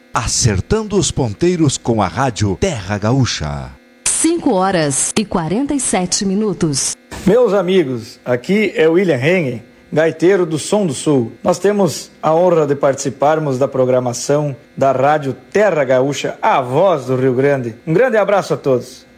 Acertando os ponteiros com a rádio Terra Gaúcha. 5h47. Meus amigos, aqui é William Hengen, gaiteiro do Som do Sul. Nós temos a honra de participarmos da programação da rádio Terra Gaúcha, a voz do Rio Grande. Um grande abraço a todos.